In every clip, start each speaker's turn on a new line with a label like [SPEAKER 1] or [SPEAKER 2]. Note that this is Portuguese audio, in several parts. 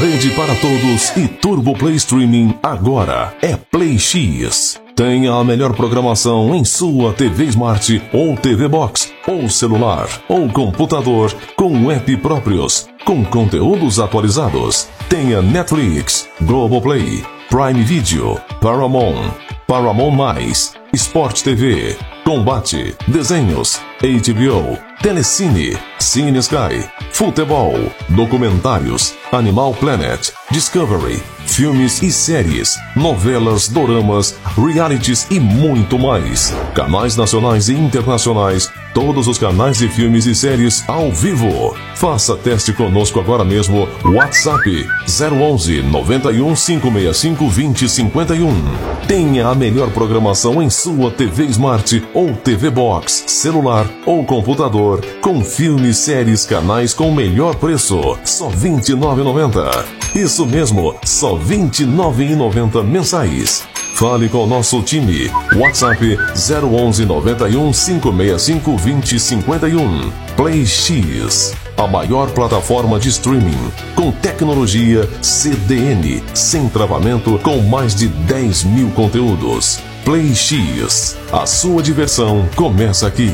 [SPEAKER 1] Rede para Todos e Turbo Play Streaming agora é Play X. Tenha a melhor programação em sua TV Smart ou TV Box, ou celular, ou computador, com app próprios, com conteúdos atualizados. Tenha Netflix, Globoplay, Prime Video, Paramount, Paramount+, Sport TV, Combate, Desenhos, HBO, Telecine, Cine Sky, Futebol, Documentários, Animal Planet, Discovery, filmes e séries, novelas, doramas, realities e muito mais. Canais nacionais e internacionais, todos os canais de filmes e séries ao vivo. Faça teste conosco agora mesmo. WhatsApp 011 91 565 2051. Tenha a melhor programação em sua TV Smart ou TV Box, celular ou computador, com filmes, séries, canais com o melhor preço. Só R$ 29,90. Isso mesmo, só R$ 29,90 mensais. Fale com o nosso time. WhatsApp 011 91 565 2051. Play X, a maior plataforma de streaming com tecnologia CDN, sem travamento, com mais de 10 mil conteúdos. Play X, a sua diversão começa aqui.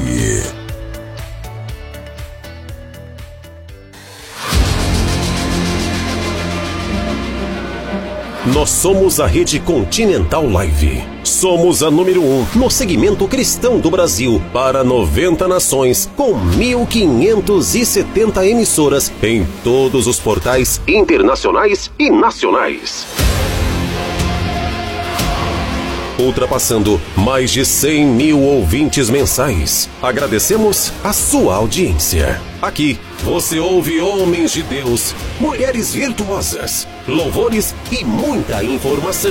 [SPEAKER 2] Nós somos a Rede Continental Live. Somos a número 1 no segmento cristão do Brasil para 90 nações, com 1.570 emissoras em todos os portais internacionais e nacionais. Ultrapassando mais de 100 mil ouvintes mensais. Agradecemos a sua audiência. Aqui você ouve homens de Deus, mulheres virtuosas, louvores e muita informação.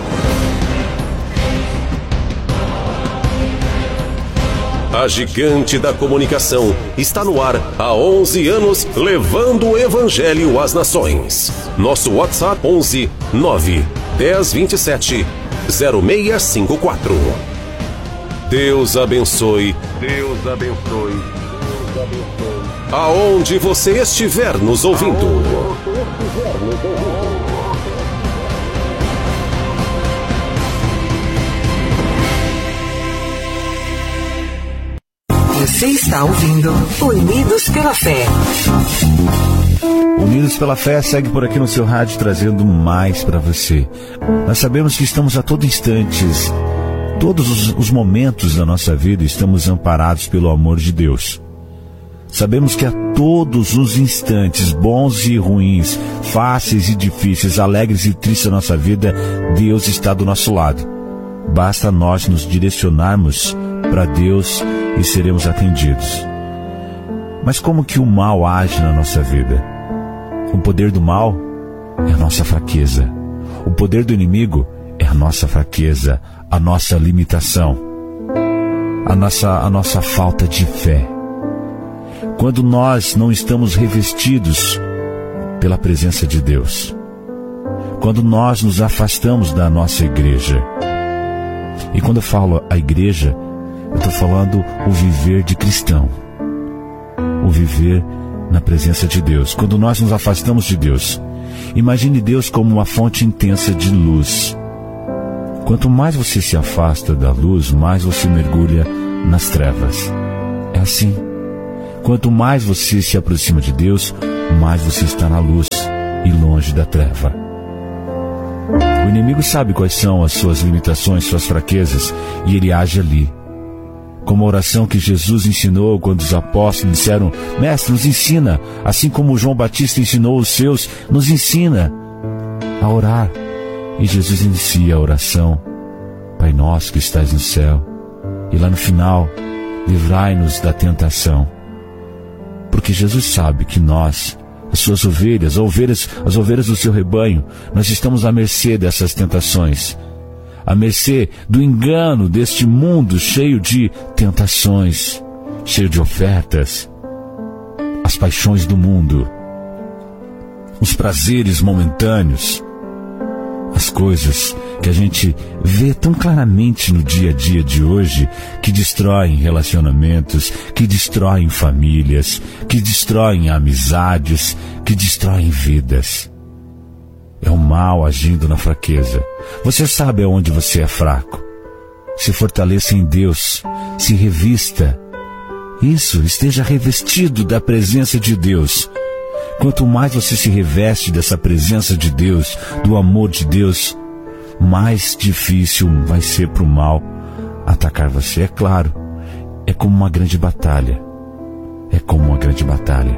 [SPEAKER 2] A gigante da comunicação está no ar há 11 anos, levando o evangelho às nações. Nosso WhatsApp 11 9 10 27 0654. Deus abençoe. Deus abençoe. Deus abençoe. Aonde você estiver nos ouvindo.
[SPEAKER 3] Você está ouvindo Unidos pela Fé.
[SPEAKER 4] Unidos pela Fé segue por aqui no seu rádio, trazendo mais para você. Nós sabemos que estamos a todo instante, todos os momentos da nossa vida, estamos amparados pelo amor de Deus. Sabemos que a todos os instantes, bons e ruins, fáceis e difíceis, alegres e tristes da nossa vida, Deus está do nosso lado. Basta nós nos direcionarmos para Deus e seremos atendidos. Mas como que o mal age na nossa vida? O poder do mal é a nossa fraqueza. O poder do inimigo é a nossa fraqueza, a nossa limitação, a nossa falta de fé. Quando nós não estamos revestidos pela presença de Deus, quando nós nos afastamos da nossa igreja. E quando eu falo a igreja, eu estou falando o viver de cristão, o viver na presença de Deus. Quando nós nos afastamos de Deus, imagine Deus como uma fonte intensa de luz. Quanto mais você se afasta da luz, mais você mergulha nas trevas. É assim. Quanto mais você se aproxima de Deus, mais você está na luz e longe da treva. O inimigo sabe quais são as suas limitações, suas fraquezas, e ele age ali. Como a oração que Jesus ensinou quando os apóstolos disseram: Mestre, nos ensina, assim como João Batista ensinou os seus, nos ensina a orar. E Jesus inicia a oração: Pai nosso que estás no céu. E lá no final, livrai-nos da tentação. Porque Jesus sabe que nós, as suas ovelhas, as ovelhas do seu rebanho, nós estamos à mercê dessas tentações, à mercê do engano deste mundo cheio de tentações, cheio de ofertas, as paixões do mundo, os prazeres momentâneos, as coisas que a gente vê tão claramente no dia a dia de hoje, que destroem relacionamentos, que destroem famílias, que destroem amizades, que destroem vidas. É o mal agindo na fraqueza. Você sabe aonde você é fraco. Se fortaleça em Deus. Se revista. Isso, esteja revestido da presença de Deus. Quanto mais você se reveste dessa presença de Deus, do amor de Deus, mais difícil vai ser para o mal atacar você. É claro, é como uma grande batalha. É como uma grande batalha.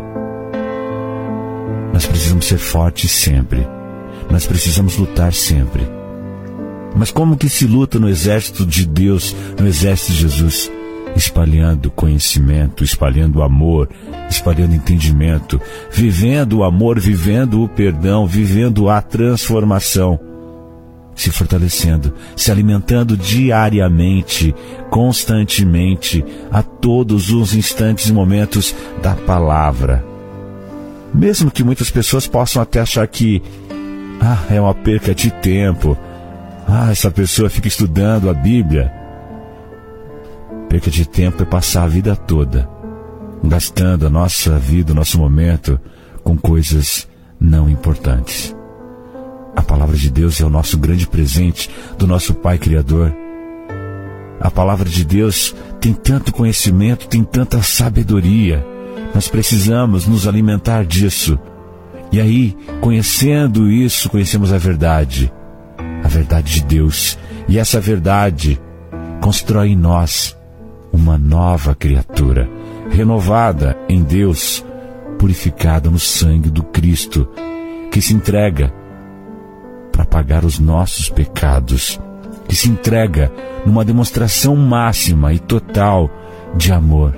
[SPEAKER 4] Nós precisamos ser fortes sempre. Nós precisamos lutar sempre. Mas como que se luta no exército de Deus, no exército de Jesus? Espalhando conhecimento, espalhando amor, espalhando entendimento, vivendo o amor, vivendo o perdão, vivendo a transformação, se fortalecendo, se alimentando diariamente, constantemente, a todos os instantes e momentos da palavra. Mesmo que muitas pessoas possam até achar que é uma perca de tempo, essa pessoa fica estudando a Bíblia. Perca de tempo é passar a vida toda gastando a nossa vida, o nosso momento com coisas não importantes. A palavra de Deus é o nosso grande presente do nosso Pai Criador. A palavra de Deus tem tanto conhecimento, tem tanta sabedoria. Nós precisamos nos alimentar disso. E aí, conhecendo isso, conhecemos a verdade de Deus. E essa verdade constrói em nós uma nova criatura, renovada em Deus, purificada no sangue do Cristo, que se entrega para pagar os nossos pecados, que se entrega numa demonstração máxima e total de amor.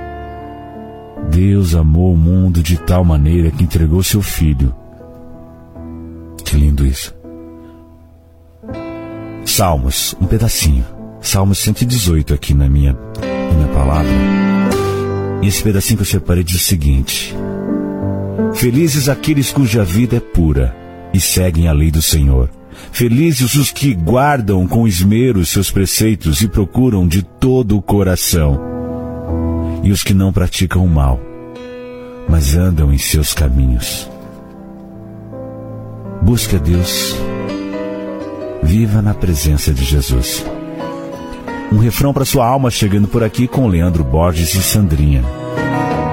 [SPEAKER 4] Deus amou o mundo de tal maneira que entregou seu Filho. Que lindo isso. Salmos, um pedacinho. Salmos 118 aqui na minha palavra. E esse pedacinho que eu separei diz o seguinte: felizes aqueles cuja vida é pura e seguem a lei do Senhor. Felizes os que guardam com esmero seus preceitos e procuram de todo o coração. E os que não praticam o mal, mas andam em seus caminhos. Busque a Deus. Viva na presença de Jesus. Um refrão para sua alma chegando por aqui com Leandro Borges e Sandrinha.